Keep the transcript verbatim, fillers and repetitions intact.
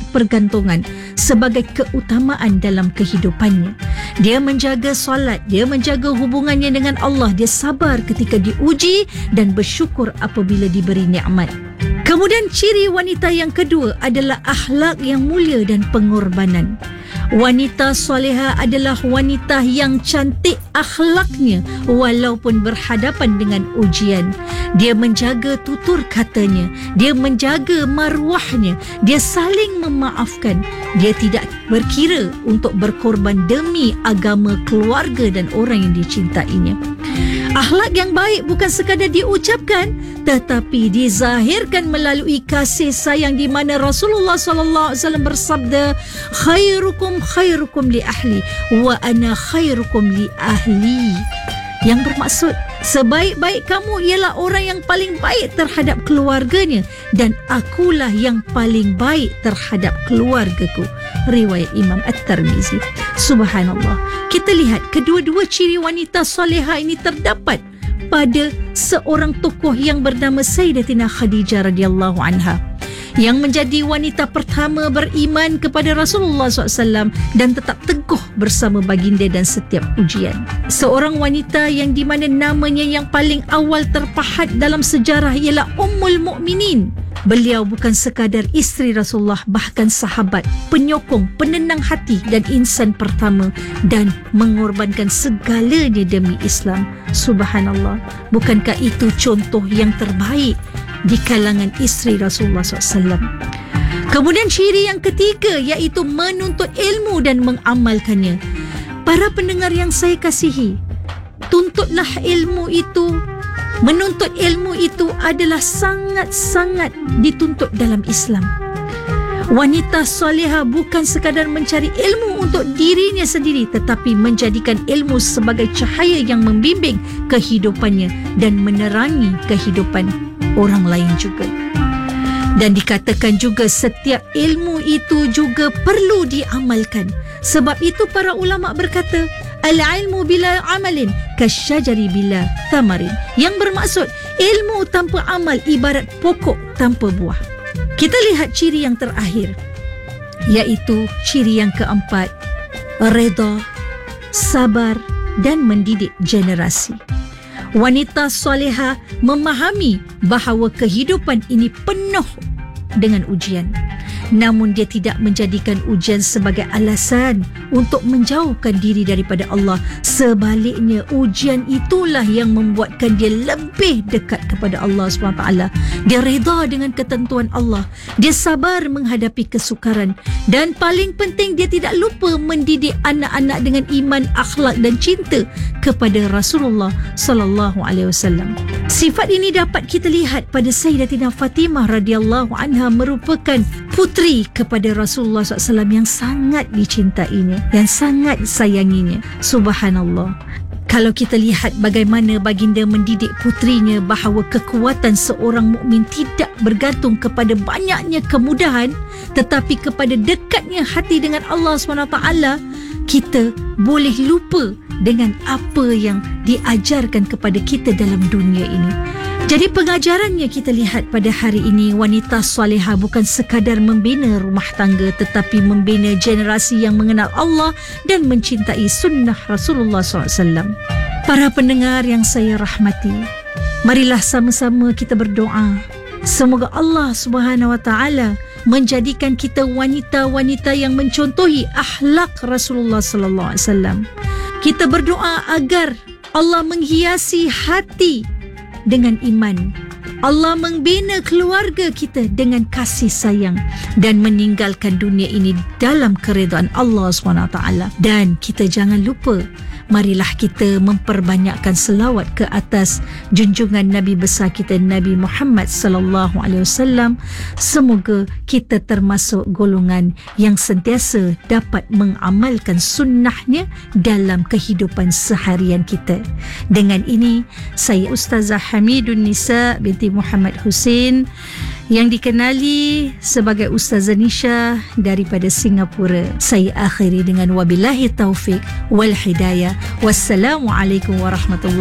pergantungan sebagai keutamaan dalam kehidupannya. Dia menjaga solat, dia menjaga hubungannya dengan Allah, dia sabar ketika diuji dan bersyukur apabila diberi nikmat. Kemudian ciri wanita yang kedua adalah akhlak yang mulia dan pengorbanan. Wanita soleha adalah wanita yang cantik akhlaknya walaupun berhadapan dengan ujian. Dia menjaga tutur katanya, dia menjaga maruahnya, dia saling memaafkan. Dia tidak berkira untuk berkorban demi agama, keluarga dan orang yang dicintainya. Akhlak yang baik bukan sekadar diucapkan tetapi dizahirkan melalui kasih sayang, di mana Rasulullah sallallahu alaihi wasallam bersabda, khairukum khairukum li ahli wa ana khairukum li ahli. Yang bermaksud sebaik-baik kamu ialah orang yang paling baik terhadap keluarganya dan akulah yang paling baik terhadap keluargaku. Riwayat Imam At-Tirmizi. Subhanallah. Kita lihat kedua-dua ciri wanita soleha ini terdapat pada seorang tokoh yang bernama Sayyidatina Khadijah radhiyallahu anha, yang menjadi wanita pertama beriman kepada Rasulullah sallallahu alaihi wasallam dan tetap teguh bersama baginda dan setiap ujian. Seorang wanita yang di mana namanya yang paling awal terpahat dalam sejarah ialah Ummul Mukminin. Beliau bukan sekadar isteri Rasulullah, bahkan sahabat, penyokong, penenang hati dan insan pertama, dan mengorbankan segalanya demi Islam. Subhanallah. Bukankah itu contoh yang terbaik di kalangan isteri Rasulullah sallallahu alaihi wasallam? Kemudian ciri yang ketiga iaitu menuntut ilmu dan mengamalkannya. Para pendengar yang saya kasihi, tuntutlah ilmu itu. Menuntut ilmu itu adalah sangat-sangat dituntut dalam Islam. Wanita soleha bukan sekadar mencari ilmu untuk dirinya sendiri, tetapi menjadikan ilmu sebagai cahaya yang membimbing kehidupannya dan menerangi kehidupan orang lain juga. Dan dikatakan juga setiap ilmu itu juga perlu diamalkan. Sebab itu para ulama berkata, al-ilmu bila amalin kasyajari bila thamarin, yang bermaksud ilmu tanpa amal ibarat pokok tanpa buah. Kita lihat ciri yang terakhir, iaitu ciri yang keempat, redha, sabar dan mendidik generasi. Wanita soleha memahami bahawa kehidupan ini penuh dengan ujian. Namun dia tidak menjadikan ujian sebagai alasan untuk menjauhkan diri daripada Allah. Sebaliknya, ujian itulah yang membuatkan dia lebih dekat kepada Allah subhanahu wa taala. Dia redha dengan ketentuan Allah. Dia sabar menghadapi kesukaran. Dan paling penting, dia tidak lupa mendidik anak-anak dengan iman, akhlak dan cinta kepada Rasulullah sallallahu alaihi wasallam. Sifat ini dapat kita lihat pada Sayyidatina Fatimah radhiyallahu anha, merupakan putri kepada Rasulullah sallallahu alaihi wasallam yang sangat dicintainya, yang sangat sayanginya. Subhanallah. Kalau kita lihat bagaimana baginda mendidik putrinya bahawa kekuatan seorang mukmin tidak bergantung kepada banyaknya kemudahan, tetapi kepada dekatnya hati dengan Allah subhanahu wa taala, kita boleh lupa dengan apa yang diajarkan kepada kita dalam dunia ini. Jadi pengajarannya kita lihat pada hari ini, wanita soleha bukan sekadar membina rumah tangga tetapi membina generasi yang mengenal Allah dan mencintai sunnah Rasulullah sallallahu alaihi wasallam. Para pendengar yang saya rahmati, marilah sama-sama kita berdoa. Semoga Allah Subhanahu wa taala menjadikan kita wanita-wanita yang mencontohi akhlak Rasulullah sallallahu alaihi wasallam. Kita berdoa agar Allah menghiasi hati dengan iman. Allah membina keluarga kita dengan kasih sayang dan meninggalkan dunia ini dalam keredaan Allah subhanahu wa taala. Dan kita jangan lupa, marilah kita memperbanyakkan selawat ke atas junjungan Nabi besar kita Nabi Muhammad sallallahu alaihi wasallam. Semoga kita termasuk golongan yang sentiasa dapat mengamalkan sunnahnya dalam kehidupan seharian kita. Dengan ini, saya Ustazah Hamidun Nisa binti Muhammad Hussein, yang dikenali sebagai Ustazah Nisha daripada Singapura, saya akhiri dengan wabillahi taufik wal hidayah. Wassalamualaikum warahmatullahi